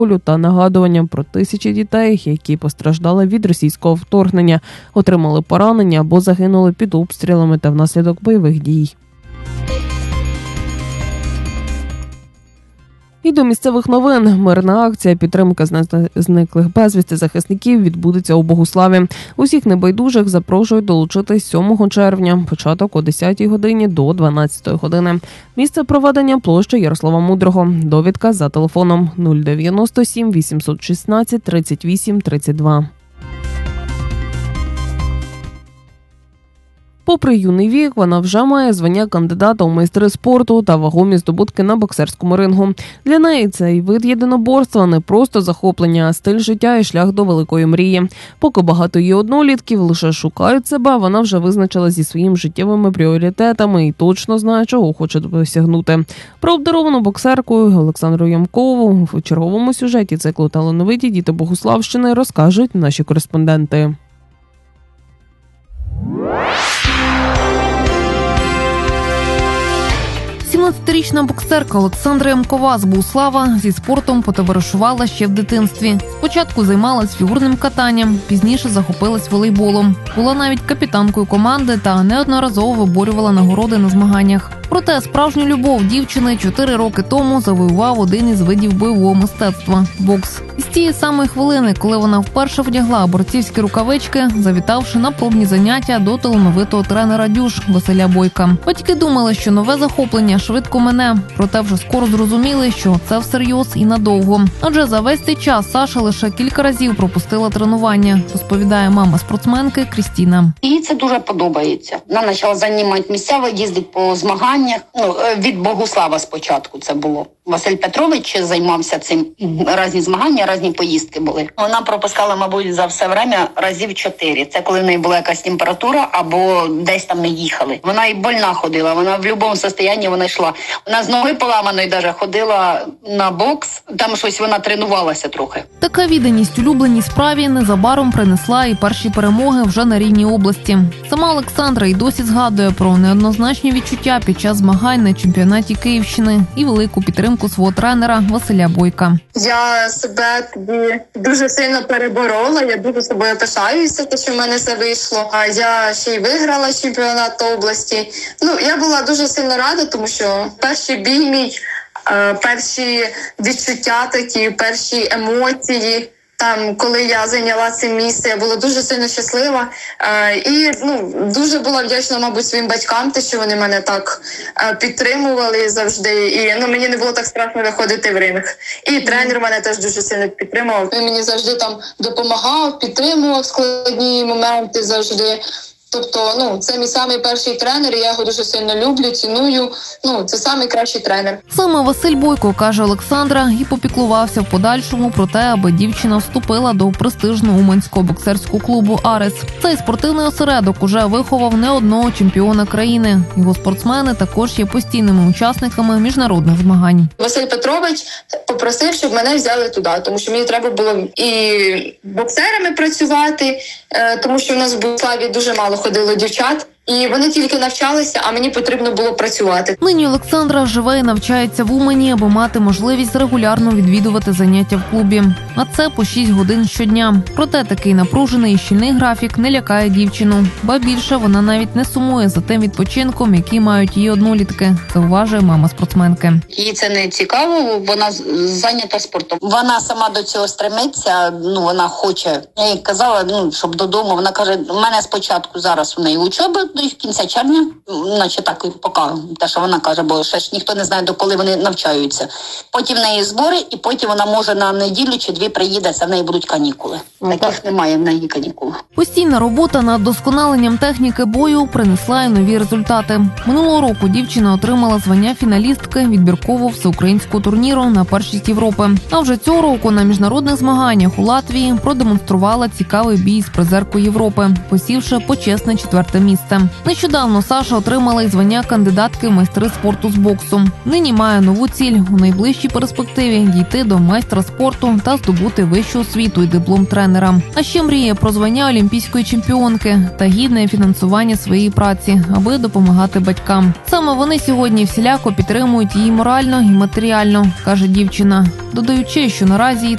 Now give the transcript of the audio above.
та нагадуванням про тисячі дітей, які постраждали від російського вторгнення, отримали поранення або загинули під обстрілами та внаслідок бойових дій. І до місцевих новин. Мирна акція підтримки зниклих безвісти захисників відбудеться у Богуславі. Усіх небайдужих запрошують долучитись 7 червня, початок о 10 годині до 12 години. Місце проведення – площа Ярослава Мудрого. Довідка за телефоном 097 816 38 32. Попри юний вік, вона вже має звання кандидата у майстри спорту та вагомі здобутки на боксерському рингу. Для неї цей вид єдиноборства не просто захоплення, а стиль життя і шлях до великої мрії. Поки багато її однолітків лише шукають себе, вона вже визначила зі своїми життєвими пріоритетами і точно знає, чого хоче досягнути. Про обдаровану боксерку Олександру Ямкову в черговому сюжеті циклу «Талановиті діти Богуславщини» розкажуть наші кореспонденти. 17-річна боксерка Олександра Ямкова з Богуслава зі спортом потоваришувала ще в дитинстві. Спочатку займалась фігурним катанням, пізніше захопилась волейболом. Була навіть капітанкою команди та неодноразово виборювала нагороди на змаганнях. Проте справжню любов дівчини 4 роки тому завоював один із видів бойового мистецтва – бокс. І з тієї самої хвилини, коли вона вперше вдягла борцівські рукавички, завітавши на пробні заняття до талановитого тренера «Дюш» Василя Бойка. Батьки думали, що нове захоплення швидко мине, проте вже скоро зрозуміли, що це всерйоз і надовго. Адже за весь цей час Саша лише кілька разів пропустила тренування, розповідає мама спортсменки Крістіна. Їй це дуже подобається. Вона почала займати місця, їздити по змаганнях. Від Богуслава спочатку це було. Василь Петрович займався цим. Різні змагання, різні поїздки були. Вона пропускала, мабуть, за все время разів 4. Це коли в неї була якась температура або десь там не їхали. Вона і больна ходила, вона в будь-якому стані вона йшла. Вона з ноги поламаної навіть ходила на бокс, там щось вона тренувалася трохи. Така відданість улюбленій справі незабаром принесла і перші перемоги вже на рівні області. Сама Олександра й досі згадує про неоднозначні відчуття під час змагань на чемпіонаті Київщини і велику підтримку свого тренера Василя Бойка. Я себе тоді дуже сильно переборола, я дуже собою пишаюся, те, що в мене все вийшло. А я ще й виграла чемпіонат області. Я була дуже сильно рада, тому що перший бій мій, перші відчуття такі, перші емоції. Там, коли я зайняла це місце, я була дуже сильно щаслива і дуже була вдячна, мабуть, своїм батькам, те, що вони мене так підтримували завжди. І мені не було так страшно виходити в ринг. І тренер мене теж дуже сильно підтримував. Він мені завжди там допомагав, підтримував складні моменти завжди. Тобто, це мій самий перший тренер, і я його дуже сильно люблю, ціную. Це самий кращий тренер. Саме Василь Бойко, каже Олександра, і попіклувався в подальшому про те, аби дівчина вступила до престижного уманського боксерського клубу «Арес». Цей спортивний осередок уже виховав не одного чемпіона країни. Його спортсмени також є постійними учасниками міжнародних змагань. Василь Петрович попросив, щоб мене взяли туди, тому що мені треба було і боксерами працювати, тому що в нас в Богуславі дуже мало ходило дівчат. І вони тільки навчалися, а мені потрібно було працювати. Нині Олександра живе і навчається в Умані, аби мати можливість регулярно відвідувати заняття в клубі. А це по 6 годин щодня. Проте такий напружений і щільний графік не лякає дівчину. Ба більше, вона навіть не сумує за тим відпочинком, який мають її однолітки, зауважує мама спортсменки. Їй це не цікаво, вона зайнята спортом. Вона сама до цього стремиться, вона хоче. Я їй казала, щоб додому, вона каже, у мене спочатку зараз у неї учоба, до кінця червня, наче так і поки, те, що вона каже, бо ще ж ніхто не знає, до коли вони навчаються. Потім в неї збори, і потім вона може на неділю чи 2 приїде, це в неї будуть канікули. Таких немає в неї канікул. Постійна робота над досконаленням техніки бою принесла й нові результати. Минулого року дівчина отримала звання фіналістки відбіркового всеукраїнського турніру на першість Європи. А вже цього року на міжнародних змаганнях у Латвії продемонструвала цікавий бій з призеркою Європи, посівши почесне 4-те місце. життя. Нещодавно Саша отримала й звання кандидатки в майстри спорту з боксу. Нині має нову ціль – у найближчій перспективі дійти до майстра спорту та здобути вищу освіту і диплом тренера. А ще мріє про звання олімпійської чемпіонки та гідне фінансування своєї праці, аби допомагати батькам. Саме вони сьогодні всіляко підтримують її морально і матеріально, каже дівчина, додаючи, що наразі їй